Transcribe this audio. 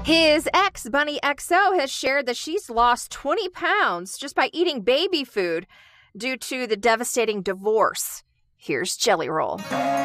His ex, Bunny XO, has shared that she's lost 20 pounds just by eating baby food due to the devastating divorce. Here's Jelly Roll.